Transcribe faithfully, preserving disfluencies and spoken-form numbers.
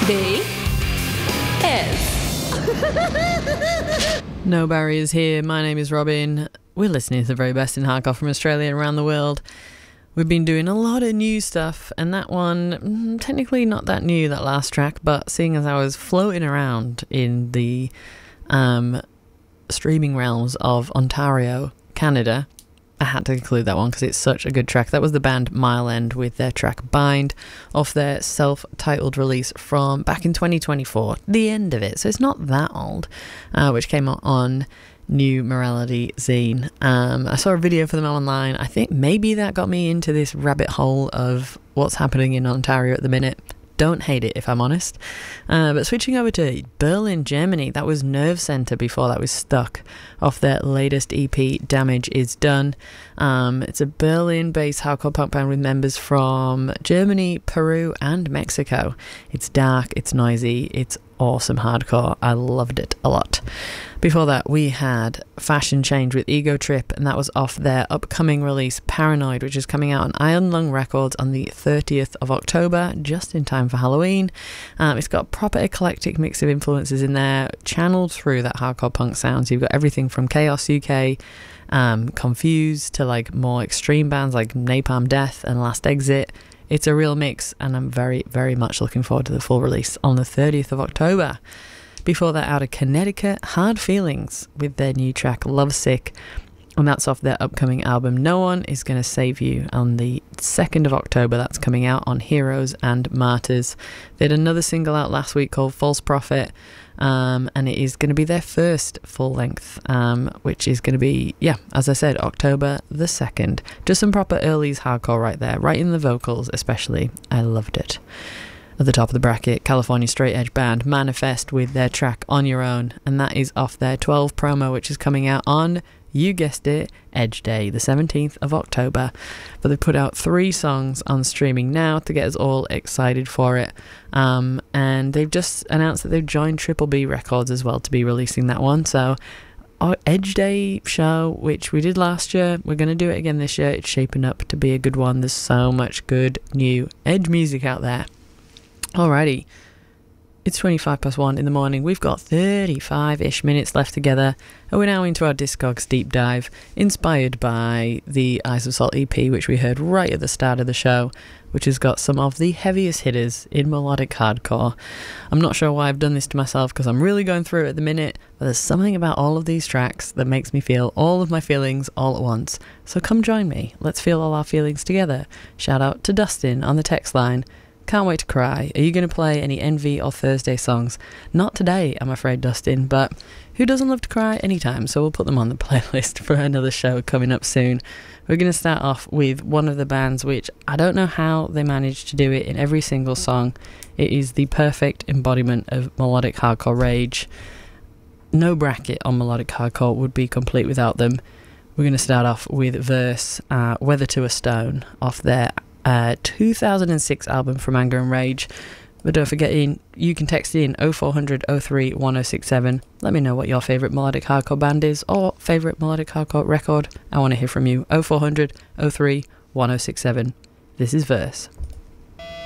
B S. No barriers here. My name is Robin. We're listening to the very best in hardcore from Australia and around the world. We've been doing a lot of new stuff, and that one, technically not that new, that last track, but seeing as I was floating around in the um, streaming realms of Ontario, Canada, I had to include that one because it's such a good track. That was the band Mile End with their track Bind off their self-titled release from back in twenty twenty-four, the end of it, so it's not that old, uh, which came out on New Morality Zine. Um, I saw a video for them online. I think maybe that got me into this rabbit hole of what's happening in Ontario at the minute. Don't hate it, if I'm honest. Uh, but switching over to Berlin, Germany, that was Nerve Center before that was Stuck off their latest E P, Damage Is Done. Um, it's a Berlin-based hardcore punk band with members from Germany, Peru, and Mexico. It's dark, it's noisy, it's awesome hardcore. I loved it a lot. Before that, we had Fashion Change with Ego Trip, and that was off their upcoming release, Paranoid, which is coming out on Iron Lung Records on the thirtieth of October, just in time for Halloween. Um, it's got a proper eclectic mix of influences in there, channeled through that hardcore punk sound. So you've got everything from Chaos U K, um, Confused, to like more extreme bands like Napalm Death and Last Exit. It's a real mix, and I'm very, very much looking forward to the full release on the thirtieth of October. Before that, out of Connecticut, Hard Feelings with their new track Lovesick, and that's off their upcoming album No One Is Gonna Save You on the second of October. That's coming out on Heroes and Martyrs. They had another single out last week called False Prophet, um, and it is going to be their first full length, um, which is going to be, yeah, as I said, October the second. Just some proper early's hardcore right there, right in the vocals especially. I loved it. At the top of the bracket, California straight edge band Manifest with their track On Your Own, and that is off their twelve promo, which is coming out on, you guessed it, Edge Day, the seventeenth of October. But they put out three songs on streaming now to get us all excited for it, um, and they've just announced that they've joined Triple B Records as well to be releasing that one. So our Edge Day show, which we did last year, we're going to do it again this year. It's shaping up to be a good one. There's so much good new Edge music out there. Alrighty, it's twenty-five past one in the morning. We've got thirty-five-ish minutes left together, and we're now into our Discogs deep dive, inspired by the Eyes of Salt E P, which we heard right at the start of the show, which has got some of the heaviest hitters in melodic hardcore. I'm not sure why I've done this to myself, because I'm really going through it at the minute, but there's something about all of these tracks that makes me feel all of my feelings all at once. So come join me, let's feel all our feelings together. Shout out to Dustin on the text line. Can't wait to cry. Are you going to play any Envy or Thursday songs? Not today, I'm afraid, Dustin, but who doesn't love to cry anytime? So we'll put them on the playlist for another show coming up soon. We're going to start off with one of the bands which I don't know how they managed to do it in every single song. It is the perfect embodiment of melodic hardcore rage. No bracket on melodic hardcore would be complete without them. We're going to start off with Verse, uh, Weather to a Stone, off their Uh, two thousand six album From Anger and Rage. But don't forget, in, you can text in oh four hundred oh three one oh six seven. Let me know what your favourite melodic hardcore band is, or favourite melodic hardcore record. I want to hear from you. oh four hundred oh three one oh six seven. This is Verse.